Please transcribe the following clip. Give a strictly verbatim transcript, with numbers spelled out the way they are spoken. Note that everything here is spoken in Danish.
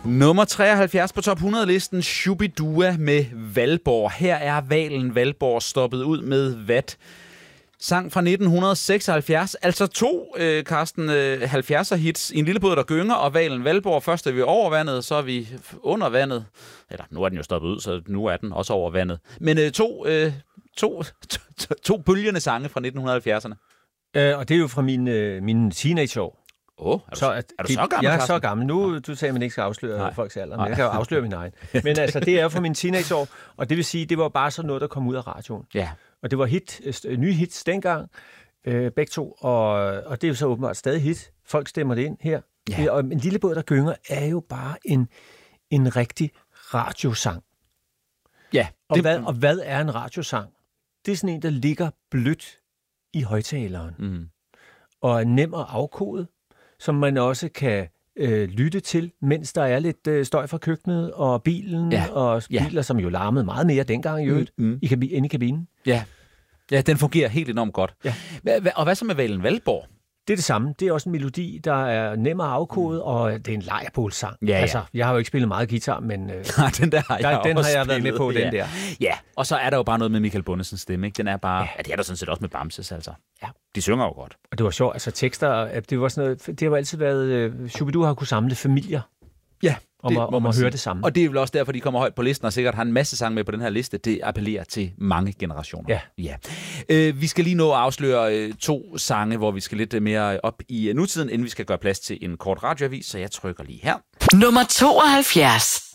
Nummer treoghalvfjerds på top hundrede-listen, Shubidua med Valborg. Her er Valen Valborg stoppet ud med vat. Sang fra nitten seksoghalvfjerds, altså to, øh, Carsten, øh, halvfjerdser-hits i En lille båd, der gynger, og Valen Valborg. Først er vi over vandet, så er vi under vandet. Eller, nu er den jo stoppet ud, så nu er den også over vandet. Men øh, to, øh, to, to, to, to bølgende sange fra nitten halvfjerdserne. Øh, og det er jo fra min, øh, min teenageår. Åh, oh, er, så, at, er du så gammel, Jeg er Carsten? så gammel. Nu, du sagde, at man ikke skal afsløre Nej. folks alder, men jeg kan jo afsløre min egen. Men altså, det er jo fra min teenageår, og det vil sige, det var bare sådan noget, der kom ud af radioen. Ja. Og det var hit, øh, nye hits dengang, øh, begge to, og, og det er jo så åbenbart stadig hit. Folk stemmer det ind her. Ja. Og En lille båd, der gynger, er jo bare en, en rigtig radiosang. Ja. Og, Det, hvad, og hvad er en radiosang? Det er sådan en, der ligger blødt i højtaleren, mm. og er nem at afkode, som man også kan øh, lytte til, mens der er lidt øh, støj fra køkkenet og bilen, Ja. og biler, Ja. som jo larmede meget mere dengang i øvrigt, Mm, mm. i kabi- inde i kabinen. Ja. Ja, den fungerer helt enormt godt. Ja. Hva, hva, og hvad så med Valen Valborg? Det er det samme. Det er også en melodi, der er nem at afkode, og det er en lejrbålsang. Ja, ja. Altså, jeg har jo ikke spillet meget guitar, men øh, Nej, den der har jeg der, den også har jeg været med spillet. på, den ja. der. Ja, og så er der jo bare noget med Michael Bundesens stemme, ikke? Den er bare... Ja, ja det er der sådan set også med Bamses, altså. Ja, de synger jo godt. Og det var sjovt, altså tekster, at det var sådan noget, det har jo altid været, øh, Shubidua har kunne samle familier Ja, om, det at, må om man at sige. høre det samme. Og det er vel også derfor, de kommer højt på listen, og sikkert har en masse sange med på den her liste. Det appellerer til mange generationer. Ja. ja. Øh, vi skal lige nå at afsløre øh, to sange, hvor vi skal lidt mere op i nutiden, inden vi skal gøre plads til en kort radioavis, så jeg trykker lige her. Nummer tooghalvfjerds.